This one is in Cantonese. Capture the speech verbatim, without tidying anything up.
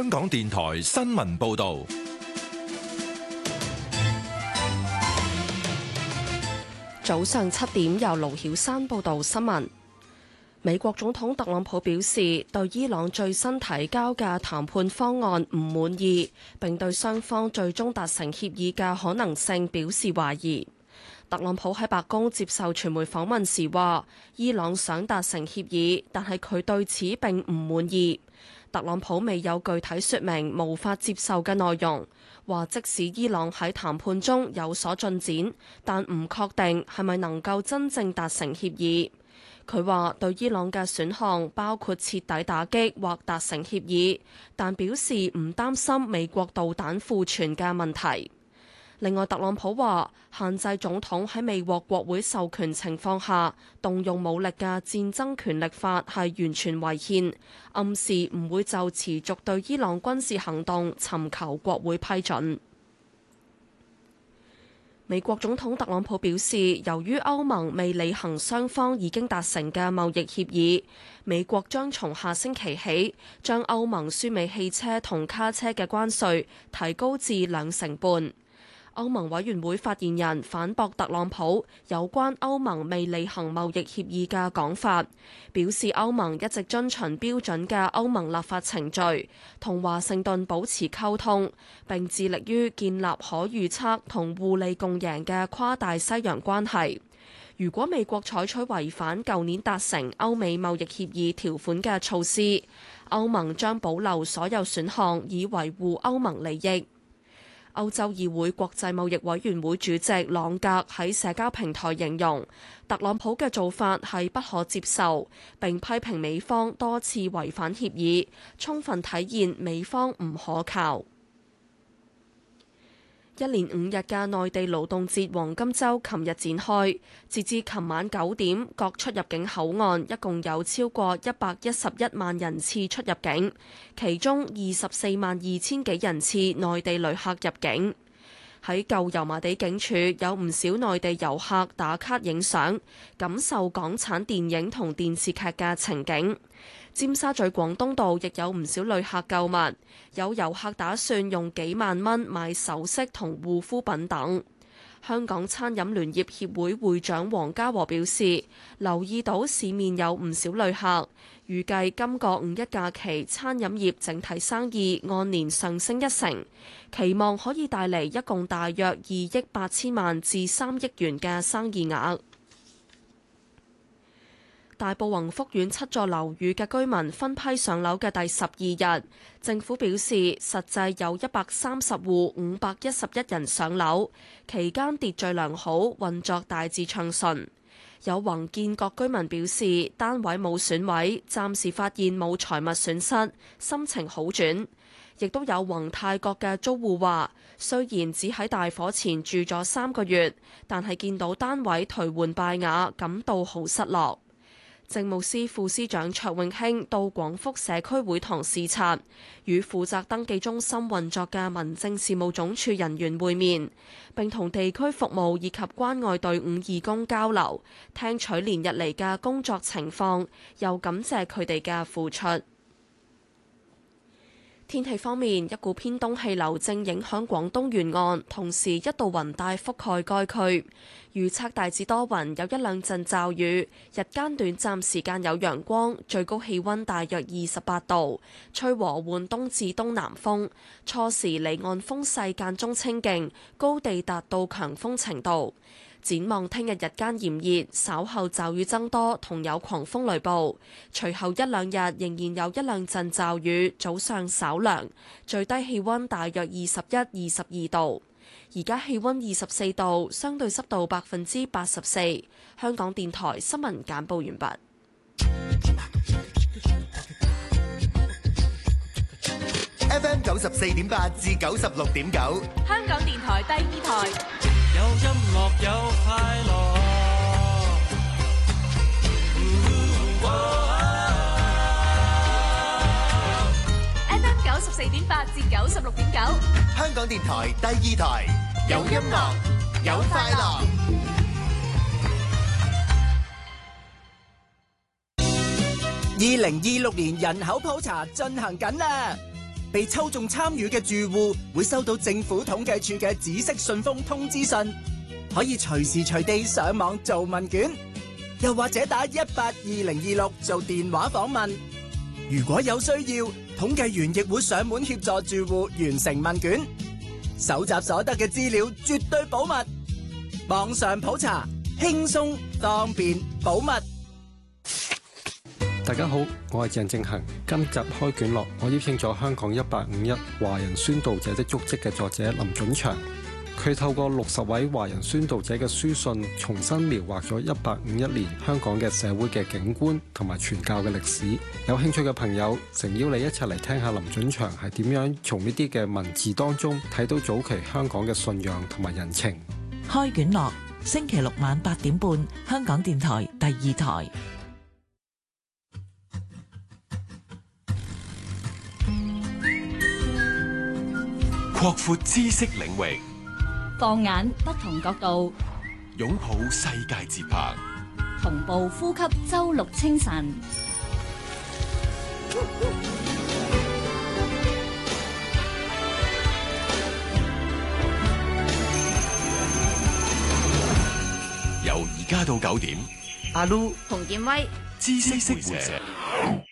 香港電台新聞報道。 早上七點，由盧曉珊報道新聞。美國總統特朗普表示，對伊朗最新提交嘅談判方案唔滿意，並對雙方最終達成協議嘅可能性表示懷疑。特朗普喺白宮接受傳媒訪問時話，伊朗想達成協議，但係佢對此並唔滿意。特朗普未有具體說明無法接受嘅內容，話即使伊朗喺談判中有所進展，但唔確定係咪能夠真正達成協議。佢話對伊朗嘅選項包括徹底打擊或達成協議，但表示唔擔心美國導彈庫存嘅問題。另外，特朗普話限制總統喺未獲國會授權情況下動用武力嘅戰爭權力法係完全違憲，暗示唔會就持續對伊朗軍事行動尋求國會批准。美國總統特朗普表示，由於歐盟未履行雙方已經達成嘅貿易協議，美國將從下星期起將歐盟輸美汽車同卡車嘅關稅提高至兩成半。歐盟委員會發言人反駁特朗普有關歐盟未履行貿易協議嘅講法，表示歐盟一直遵循標準嘅歐盟立法程序，同華盛頓保持溝通，並致力於建立可預測同互利共贏嘅跨大西洋關係。如果美國採取違反舊年達成歐美貿易協議條款嘅措施，歐盟將保留所有選項以維護歐盟利益。歐洲議會國際貿易委員會主席朗格喺社交平台形容特朗普嘅做法係不可接受，並批評美方多次違反協議，充分體現美方唔可靠。一連五日嘅內地勞動節黃金週琴日展開，截至琴晚九點，各出入境口岸一共有超過一百一十一萬人次出入境，其中二十四萬二千幾人次內地旅客入境。喺舊油麻地警署，有唔少內地遊客打卡影相，感受港產電影同電視劇嘅情景。尖沙咀廣東道亦有唔少旅客購物，有遊客打算用幾萬蚊買首飾同護膚品等。香港餐飲聯業協會會長黃家和表示，留意到市面有唔少旅客，預計今個五一假期餐飲業整體生意按年上升一成，期望可以帶嚟一共大約二億八千萬至三億元嘅生意額。大埔宏福苑七座樓宇嘅居民分批上樓嘅第十二日，政府表示實際有一百三十戶五百一十一人上樓，期間秩序良好，運作大致暢順。有宏建閣居民表示單位冇損毀，暫時發現冇財物損失，心情好轉。亦都有宏泰閣嘅租戶話，雖然只喺大火前住咗三個月，但係見到單位頹垣敗瓦，感到好失落。政務司副司長卓永興到廣福社區會堂視察，與負責登記中心運作嘅民政事務總署人員會面，並同地區服務以及關愛隊伍義工交流，聽取連日嚟嘅工作情況，又感謝佢哋嘅付出。天氣方面，一股偏東氣流正影響廣東沿岸，同時一道雲帶覆蓋該區。預測大致多雲，有一兩陣驟雨，日間短暫時間有陽光，最高氣溫大約二十八度，吹和緩東至東南風，初時離岸風勢間中清勁，高地達到強風程度。展望聽日日間炎熱，稍後驟雨增多，同有狂風雷暴。隨後一兩日仍然有一兩陣驟雨，早上稍涼，最低氣溫大約二十一、二十二度。而家氣溫二十四度，相對濕度百分之八十四。香港電台新聞簡報完畢。 F M 九十四點八至九十六點九， 香港電台第二台。 有音樂有快樂，嗯哦、 F M 九十四點八至九十六點九， 香港電台第二台，有音樂有快樂。 二零二六年人口普查進行緊啦。 被抽中參與嘅住戶會收到政府統計處嘅紫色信封通知信，可以隨時隨地上網做問卷，又或者打一八二零二六做電話訪問。如果有需要，統計員亦會上門協助住戶完成問卷。搜集所得嘅資料絕對保密，網上普查輕鬆方便保密。 大家好，我係鄭正恒。今集開卷樂，我邀請咗香港一八五一華人宣道者的足跡嘅作者林準祥。佢透過六十位華人宣道者嘅書信，重新描畫咗一八五一年香港嘅社會嘅景觀同埋傳教嘅歷史。有興趣嘅朋友，誠邀你一齊嚟聽下林準祥係點樣從呢啲嘅文字當中睇到早期香港嘅信仰同埋人情。 開卷樂，星期六晚八點半，香港電台第二台。 擴闊知識領域， 放眼不同角度， 擁抱世界節拍， 同步呼吸周六清晨。 由而家到九點， 阿 Lu 洪建威， 知識識社。